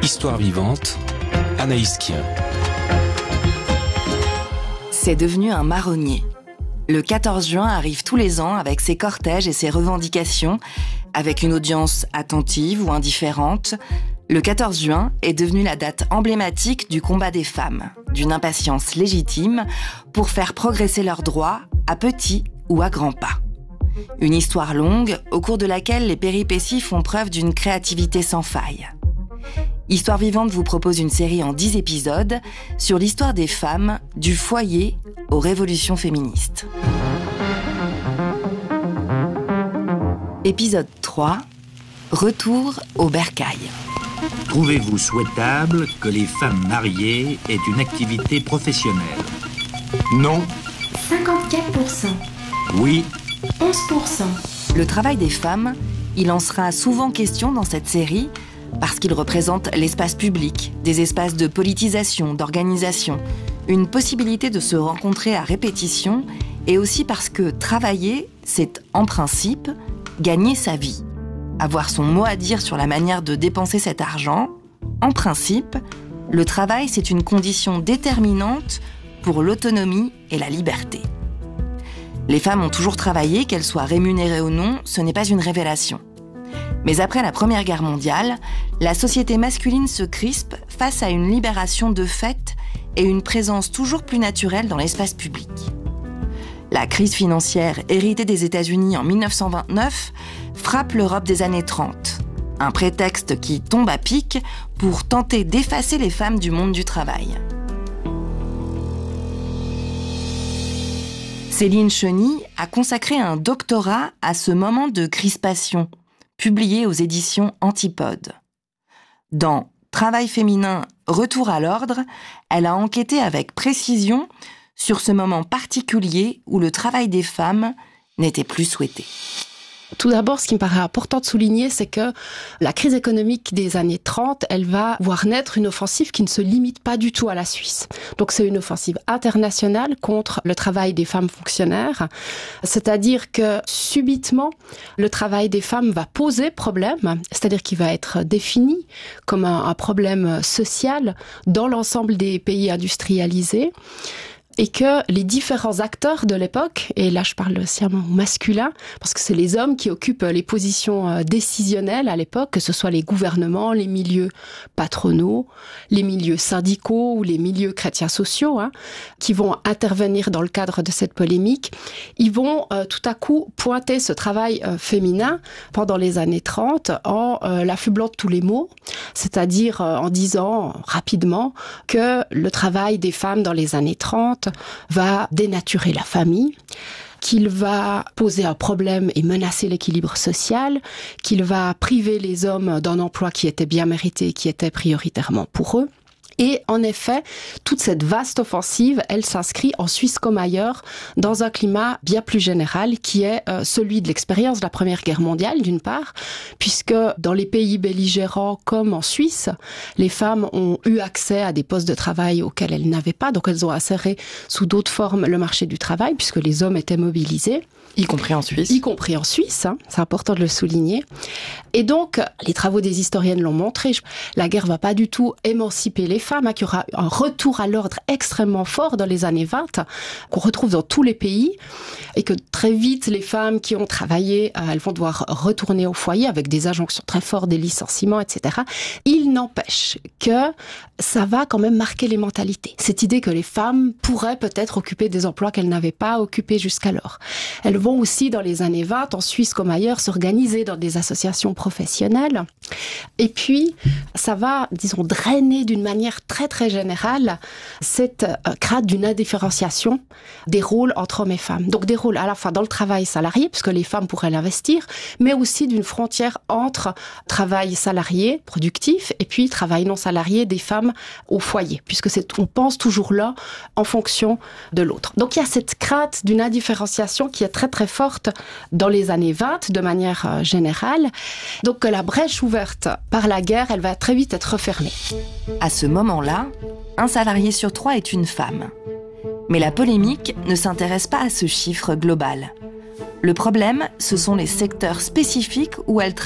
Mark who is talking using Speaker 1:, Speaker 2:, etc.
Speaker 1: Histoire vivante, Anaïs Kien.
Speaker 2: C'est devenu un marronnier. Le 14 juin arrive tous les ans avec ses cortèges et ses revendications, avec une audience attentive ou indifférente. Le 14 juin est devenu la date emblématique du combat des femmes, d'une impatience légitime pour faire progresser leurs droits à petits ou à grands pas. Une histoire longue au cours de laquelle les péripéties font preuve d'une créativité sans faille. Histoire vivante vous propose une série en 10 épisodes sur l'histoire des femmes du foyer aux révolutions féministes. Épisode 3, Retour au bercail.
Speaker 3: Trouvez-vous souhaitable que les femmes mariées aient une activité professionnelle? Non.
Speaker 4: 54%.
Speaker 3: Oui.
Speaker 4: 11%.
Speaker 2: Le travail des femmes, il en sera souvent question dans cette série parce qu'il représente l'espace public, des espaces de politisation, d'organisation, une possibilité de se rencontrer à répétition et aussi parce que travailler, c'est en principe gagner sa vie. Avoir son mot à dire sur la manière de dépenser cet argent, en principe, le travail, c'est une condition déterminante pour l'autonomie et la liberté. Les femmes ont toujours travaillé, qu'elles soient rémunérées ou non, ce n'est pas une révélation. Mais après la Première Guerre mondiale, la société masculine se crispe face à une libération de fait et une présence toujours plus naturelle dans l'espace public. La crise financière héritée des États-Unis en 1929 frappe l'Europe des années 30. Un prétexte qui tombe à pic pour tenter d'effacer les femmes du monde du travail. Céline Cheny a consacré un doctorat à ce moment de crispation, publié aux éditions Antipodes. Dans Travail féminin, retour à l'ordre, elle a enquêté avec précision sur ce moment particulier où le travail des femmes n'était plus souhaité.
Speaker 5: Tout d'abord, ce qui me paraît important de souligner, c'est que la crise économique des années 30, elle va voir naître une offensive qui ne se limite pas du tout à la Suisse. Donc c'est une offensive internationale contre le travail des femmes fonctionnaires. C'est-à-dire que subitement, le travail des femmes va poser problème, c'est-à-dire qu'il va être défini comme un problème social dans l'ensemble des pays industrialisés. Et que les différents acteurs de l'époque, et là je parle sciemment masculin, parce que c'est les hommes qui occupent les positions décisionnelles à l'époque, que ce soit les gouvernements, les milieux patronaux, les milieux syndicaux ou les milieux chrétiens sociaux, qui vont intervenir dans le cadre de cette polémique, ils vont tout à coup pointer ce travail féminin pendant les années 30 en l'affublant de tous les maux, c'est-à-dire en disant rapidement que le travail des femmes dans les années 30 va dénaturer la famille, qu'il va poser un problème et menacer l'équilibre social, qu'il va priver les hommes d'un emploi qui était bien mérité, qui était prioritairement pour eux. Et en effet, toute cette vaste offensive, elle s'inscrit en Suisse comme ailleurs dans un climat bien plus général qui est celui de l'expérience de la Première Guerre mondiale d'une part, puisque dans les pays belligérants comme en Suisse, les femmes ont eu accès à des postes de travail auxquels elles n'avaient pas, donc elles ont inséré sous d'autres formes le marché du travail puisque les hommes étaient mobilisés.
Speaker 2: Y compris en Suisse.
Speaker 5: Y compris en Suisse, c'est important de le souligner. Et donc, les travaux des historiennes l'ont montré, la guerre va pas du tout émanciper les femmes, qu'il y aura un retour à l'ordre extrêmement fort dans les années 20, qu'on retrouve dans tous les pays, et que très vite, les femmes qui ont travaillé, elles vont devoir retourner au foyer avec des injonctions très fortes, des licenciements, etc. Il n'empêche que ça va quand même marquer les mentalités. Cette idée que les femmes pourraient peut-être occuper des emplois qu'elles n'avaient pas occupés jusqu'alors. Elles vont aussi, dans les années 20, en Suisse comme ailleurs, s'organiser dans des associations professionnelles. Et puis, ça va, disons, drainer d'une manière très très générale cette crainte d'une indifférenciation des rôles entre hommes et femmes. Donc des rôles à la fois dans le travail salarié, puisque les femmes pourraient l'investir, mais aussi d'une frontière entre travail salarié, productif, et puis travail non salarié des femmes au foyer, puisque on pense toujours là en fonction de l'autre. Donc il y a cette crainte d'une indifférenciation qui est très très forte dans les années 20 de manière générale. Donc la brèche ouverte par la guerre, elle va très vite être refermée.
Speaker 2: À ce moment-là, un salarié sur 3 est une femme. Mais la polémique ne s'intéresse pas à ce chiffre global. Le problème, ce sont les secteurs spécifiques où elles travaillent